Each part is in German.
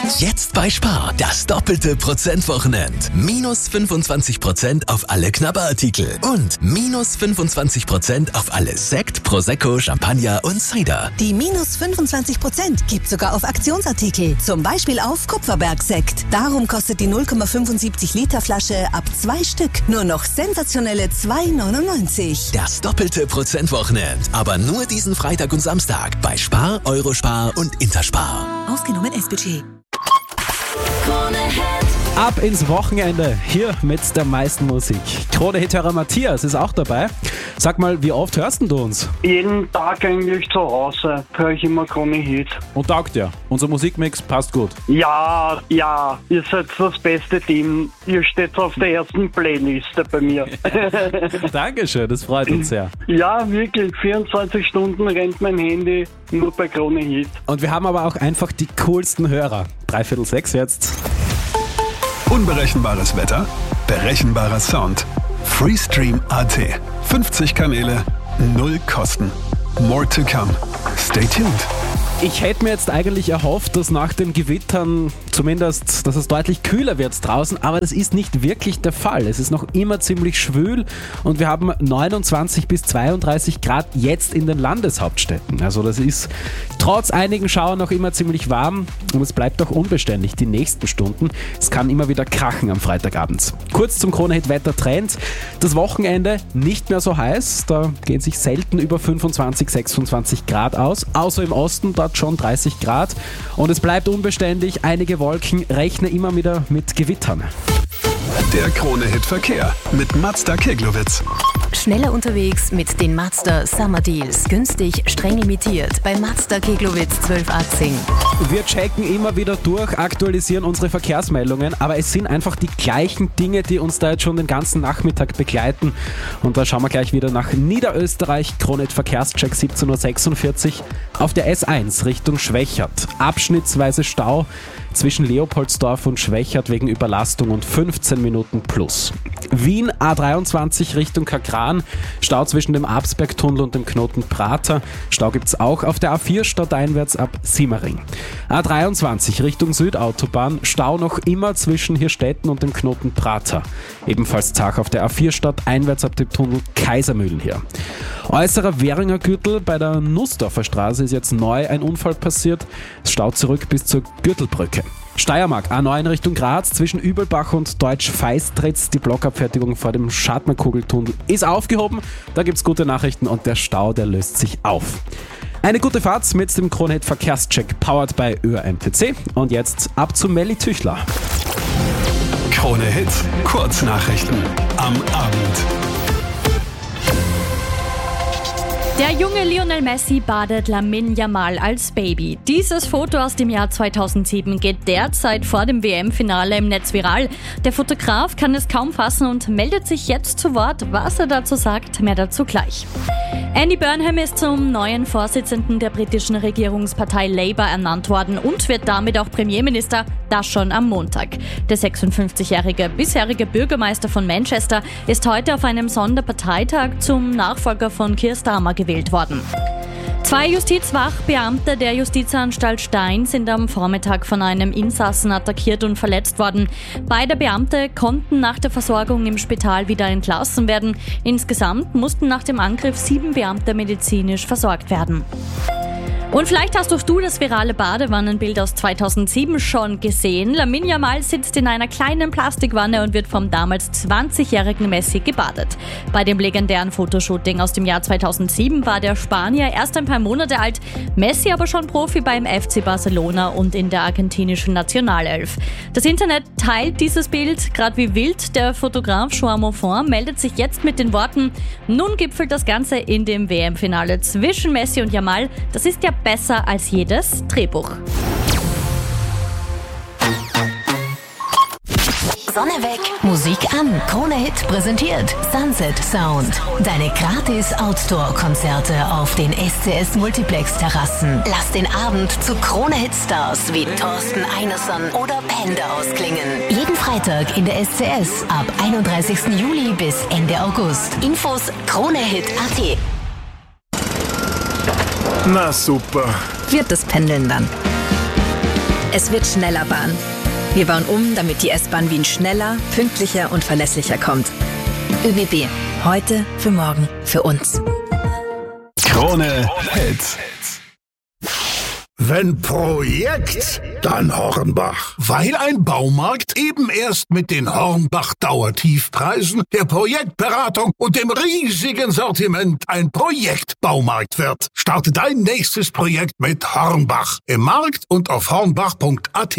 Jetzt bei Spar, das doppelte Prozentwochenend. Minus 25% auf alle Knabberartikel und minus 25% auf alles Sekt, Prosecco, Champagner und Cider. Die minus 25% gibt sogar auf Aktionsartikel, zum Beispiel auf Kupferbergsekt. Darum kostet die 0,75 Liter Flasche ab 2 Stück nur noch sensationelle 2,99. Das doppelte Prozentwochenend, aber nur diesen Freitag und Samstag bei Spar, Eurospar und Interspar. Ausgenommen S-Budget. Ab ins Wochenende, hier mit der meisten Musik. Krone-Hit-Hörer Matthias ist auch dabei. Sag mal, wie oft hörst denn du uns? Jeden Tag eigentlich zu Hause höre ich immer Krone-Hit. Und taugt dir? Unser Musikmix passt gut. Ja, ihr seid das beste Team. Ihr steht auf der ersten Playliste bei mir. Dankeschön, das freut uns sehr. Ja, wirklich. 24 Stunden rennt mein Handy nur bei Krone-Hit. Und wir haben aber auch einfach die coolsten Hörer. 5:45 jetzt. Unberechenbares Wetter, berechenbarer Sound. Freestream.at. 50 Kanäle, 0 Kosten. More to come. Stay tuned. Ich hätte mir jetzt eigentlich erhofft, dass nach den Gewittern zumindest, dass es deutlich kühler wird draußen, aber das ist nicht wirklich der Fall. Es ist noch immer ziemlich schwül und wir haben 29 bis 32 Grad jetzt in den Landeshauptstädten. Also das ist trotz einigen Schauern noch immer ziemlich warm und es bleibt auch unbeständig die nächsten Stunden. Es kann immer wieder krachen am Freitagabend. Kurz zum Krone-Hit-Wetter-Trend. Das Wochenende nicht mehr so heiß, da gehen sich selten über 25, 26 Grad aus, außer im Osten, dort schon 30 Grad und es bleibt unbeständig, einige Wolken, rechne immer wieder mit Gewittern. Der Krone-Hit-Verkehr mit Mazda Keglowitz. Schneller unterwegs mit den Mazda Summer Deals. Günstig, streng limitiert bei Mazda Keglowitz 1218. Wir checken immer wieder durch, aktualisieren unsere Verkehrsmeldungen, aber es sind einfach die gleichen Dinge, die uns da jetzt schon den ganzen Nachmittag begleiten. Und da schauen wir gleich wieder nach Niederösterreich. Krone-Hit Verkehrscheck 17.46 Uhr auf der S1 Richtung Schwächert. Abschnittsweise Stau zwischen Leopoldsdorf und Schwächert wegen Überlastung und 15 Minuten plus. Wien A23 Richtung Kakran, Stau zwischen dem Absbergtunnel und dem Knoten Prater. Stau gibt's auch auf der A4 stadteinwärts ab Simmering. A23 Richtung Südautobahn, Stau noch immer zwischen Hirstetten und dem Knoten Prater. Ebenfalls zach auf der A4 stadteinwärts ab dem Tunnel Kaisermühlen hier. Äußerer Währinger Gürtel bei der Nussdorfer Straße ist jetzt neu ein Unfall passiert. Es staut zurück bis zur Gürtelbrücke. Steiermark, A9 Richtung Graz, zwischen Übelbach und Deutsch-Feistritz. Die Blockabfertigung vor dem Schadmann-Kugeltunnel ist aufgehoben. Da gibt's gute Nachrichten und der Stau, der löst sich auf. Eine gute Fahrt mit dem Krone-Hit Verkehrscheck, powered by ÖRMTC. Und jetzt ab zu Melli Tüchler. Krone-Hit Kurznachrichten am Abend. Der junge Lionel Messi badet Lamine Yamal als Baby. Dieses Foto aus dem Jahr 2007 geht derzeit vor dem WM-Finale im Netz viral. Der Fotograf kann es kaum fassen und meldet sich jetzt zu Wort. Was er dazu sagt, mehr dazu gleich. Andy Burnham ist zum neuen Vorsitzenden der britischen Regierungspartei Labour ernannt worden und wird damit auch Premierminister, das schon am Montag. Der 56-jährige bisherige Bürgermeister von Manchester ist heute auf einem Sonderparteitag zum Nachfolger von Keir Starmer gewählt worden. 2 Justizwachbeamte der Justizanstalt Stein sind am Vormittag von einem Insassen attackiert und verletzt worden. Beide Beamte konnten nach der Versorgung im Spital wieder entlassen werden. Insgesamt mussten nach dem Angriff 7 Beamte medizinisch versorgt werden. Und vielleicht hast auch du das virale Badewannenbild aus 2007 schon gesehen. Lamine Yamal sitzt in einer kleinen Plastikwanne und wird vom damals 20-jährigen Messi gebadet. Bei dem legendären Fotoshooting aus dem Jahr 2007 war der Spanier erst ein paar Monate alt, Messi aber schon Profi beim FC Barcelona und in der argentinischen Nationalelf. Das Internet teilt dieses Bild gerade wie wild. Der Fotograf Joan Monfort meldet sich jetzt mit den Worten: Nun gipfelt das Ganze in dem WM-Finale zwischen Messi und Yamal. Das ist ja besser als jedes Drehbuch. Sonne weg, Musik an. Krone-Hit präsentiert Sunset Sound. Deine gratis Outdoor-Konzerte auf den SCS Multiplex-Terrassen. Lass den Abend zu Krone-Hit-Stars wie Thorsten Einerson oder Panda ausklingen. Jeden Freitag in der SCS ab 31. Juli bis Ende August. Infos Krone-Hit.at. Na super. Wird das Pendeln dann. Es wird schneller Bahn. Wir bauen um, damit die S-Bahn Wien schneller, pünktlicher und verlässlicher kommt. ÖBB. Heute, für morgen, für uns. Krone Hits. Wenn Projekt, dann Hornbach. Weil ein Baumarkt eben erst mit den Hornbach-Dauertiefpreisen, der Projektberatung und dem riesigen Sortiment ein Projektbaumarkt wird. Starte dein nächstes Projekt mit Hornbach. Im Markt und auf hornbach.at.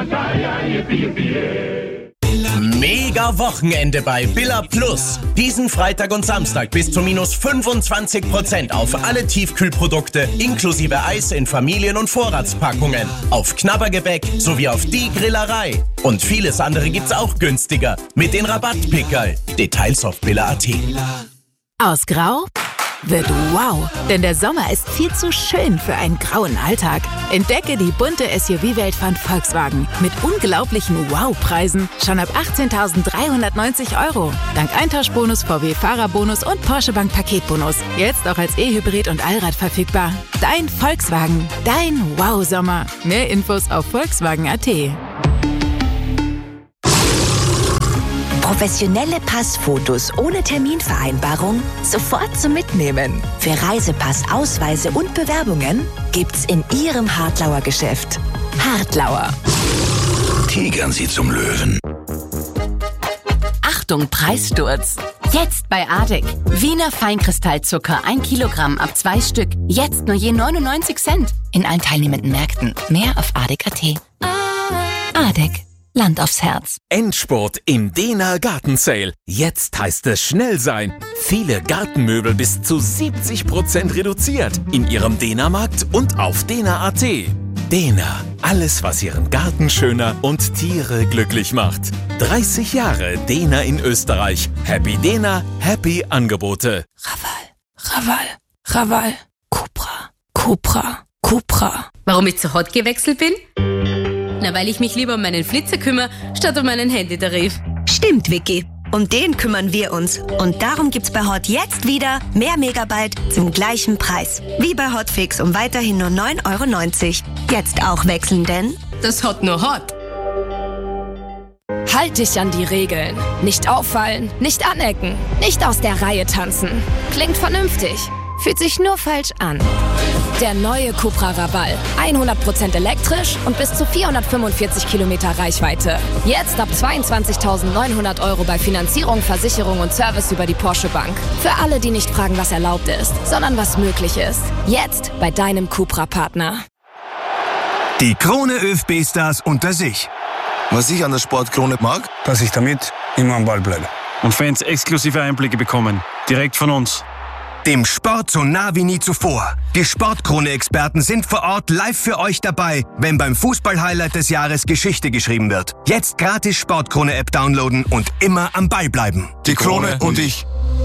Mega Wochenende bei Billa Plus. Diesen Freitag und Samstag bis zu minus 25% auf alle Tiefkühlprodukte inklusive Eis in Familien- und Vorratspackungen. Auf Knabbergebäck sowie auf die Grillerei. Und vieles andere gibt's auch günstiger mit den Rabattpickerl. Details auf billa.at. Aus Grau wird wow, denn der Sommer ist viel zu schön für einen grauen Alltag. Entdecke die bunte SUV-Welt von Volkswagen mit unglaublichen Wow-Preisen schon ab 18.390 €. Dank Eintauschbonus, VW-Fahrerbonus und Porsche Bank Paketbonus. Jetzt auch als E-Hybrid und Allrad verfügbar. Dein Volkswagen, dein Wow-Sommer. Mehr Infos auf Volkswagen.at. Professionelle Passfotos ohne Terminvereinbarung sofort zum Mitnehmen. Für Reisepass, Ausweise und Bewerbungen gibt's in Ihrem Hartlauer Geschäft. Hartlauer. Tigern Sie zum Löwen. Achtung, Preissturz. Jetzt bei ADEC. Wiener Feinkristallzucker 1 Kilogramm ab 2 Stück. Jetzt nur je 99 Cent. In allen teilnehmenden Märkten. Mehr auf ADEC.at. ADEC. Land aufs Herz. Endspurt im Dena Garten Sale. Jetzt heißt es schnell sein. Viele Gartenmöbel bis zu 70% reduziert. In Ihrem Dena-Markt und auf dena.at. Dena. Alles, was Ihren Garten schöner und Tiere glücklich macht. 30 Jahre Dena in Österreich. Happy Dena, happy Angebote. Raval. Cupra. Warum ich zu Hot gewechselt bin? Na, weil ich mich lieber um meinen Flitzer kümmere, statt um meinen Handytarif. Stimmt, Vicky. Um den kümmern wir uns. Und darum gibt's bei Hot jetzt wieder mehr Megabyte zum gleichen Preis. Wie bei Hotfix um weiterhin nur 9,90 €. Jetzt auch wechseln, denn das Hot nur Hot. Halt dich an die Regeln. Nicht auffallen, nicht anecken, nicht aus der Reihe tanzen. Klingt vernünftig, fühlt sich nur falsch an. Der neue Cupra Raval. 100% elektrisch und bis zu 445 Kilometer Reichweite. Jetzt ab 22.900 € bei Finanzierung, Versicherung und Service über die Porsche Bank. Für alle, die nicht fragen, was erlaubt ist, sondern was möglich ist. Jetzt bei deinem Cupra-Partner. Die Krone ÖFB-Stars unter sich. Was ich an der Sportkrone mag, dass ich damit immer am Ball bleibe. Und Fans exklusive Einblicke bekommen. Direkt von uns. Dem Sport so nah wie nie zuvor. Die Sportkrone-Experten sind vor Ort live für euch dabei, wenn beim Fußball-Highlight des Jahres Geschichte geschrieben wird. Jetzt gratis Sportkrone-App downloaden und immer am Ball bleiben. Die Krone und ich.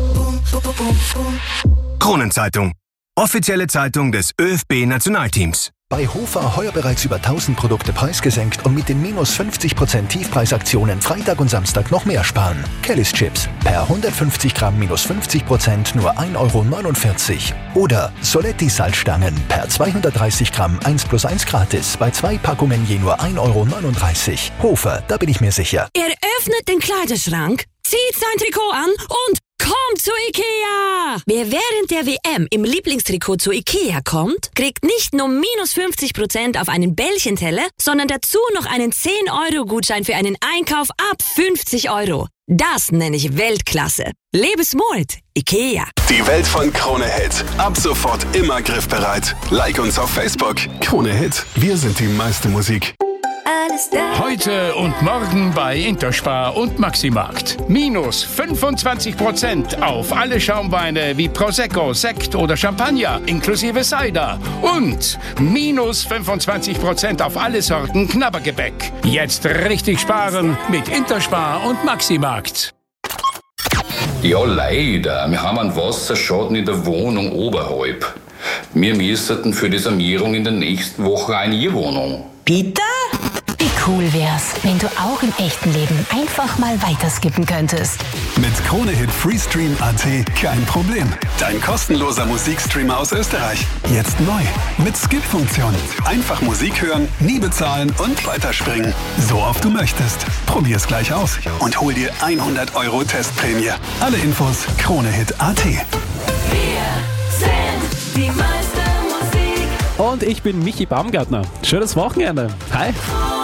Kronenzeitung. Offizielle Zeitung des ÖFB-Nationalteams. Bei Hofer heuer bereits über 1000 Produkte preisgesenkt und mit den minus 50% Tiefpreisaktionen Freitag und Samstag noch mehr sparen. Kellys Chips per 150 Gramm minus 50% nur 1,49 €. Oder Soletti Salzstangen per 230 Gramm 1+1 gratis bei 2 Packungen je nur 1,39 €. Hofer, da bin ich mir sicher. Er öffnet den Kleiderschrank, zieht sein Trikot an und kommt zu Ikea! Wer während der WM im Lieblingstrikot zu Ikea kommt, kriegt nicht nur minus 50% auf einen Bällchenteller, sondern dazu noch einen 10-€-Gutschein für einen Einkauf ab 50 €. Das nenne ich Weltklasse. Lebensmut, Ikea. Die Welt von Krone Hit. Ab sofort immer griffbereit. Like uns auf Facebook. Krone Hit. Wir sind die meiste Musik. Heute und morgen bei Interspar und Maximarkt. Minus 25% auf alle Schaumweine wie Prosecco, Sekt oder Champagner inklusive Cider. Und minus 25% auf alle Sorten Knabbergebäck. Jetzt richtig sparen mit Interspar und Maximarkt. Ja, leider. Wir haben einen Wasserschaden in der Wohnung oberhalb. Wir müssten für die Sanierung in der nächsten Woche eine Wohnung. Bitte? Die cool wär's, wenn du auch im echten Leben einfach mal weiterskippen könntest. Mit KroneHit Freestream.at kein Problem. Dein kostenloser Musikstreamer aus Österreich. Jetzt neu. Mit Skip-Funktion. Einfach Musik hören, nie bezahlen und weiterspringen. So oft du möchtest. Probier's gleich aus und hol dir 100 € Testprämie. Alle Infos KroneHit.at. Wir sind die meiste Musik. Und ich bin Michi Baumgartner. Schönes Wochenende. Hi.